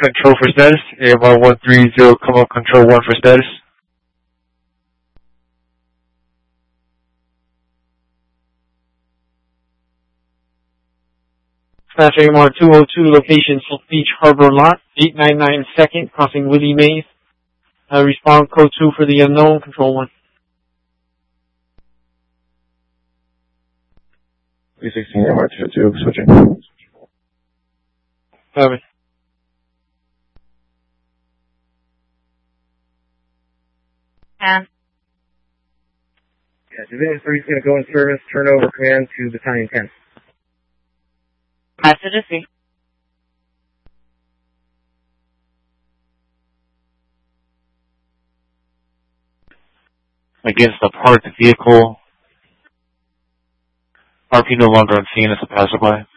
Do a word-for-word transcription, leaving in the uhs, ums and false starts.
control for status. A M R one three zero, come on, control one for status. Dispatch A M R two oh two, location South Beach Harbor Lot, eight nine nine second, crossing Willie Mays. Uh, respond code two for the unknown, control one. three sixteen A M R two oh two, switching. Copy. And Yeah, Division three is going to go in service, turn over command to Battalion ten. message received. Against the parked vehicle. R P no longer on scene as a passerby.